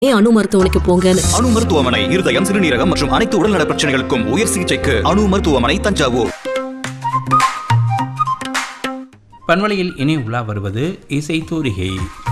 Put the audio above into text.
அணு மருத்துவமனைக்கு போங்கன்னு. அணு மருத்துவமனை இருதயம், சிறுநீரகம் மற்றும் அனைத்து உடல்நல பிரச்சனைகளுக்கும் உயர் சிகிச்சைக்கு அணு மருத்துவமனை, தஞ்சாவூர். பண்பலையில் இனி உலா வருவது இசை தூரிகை.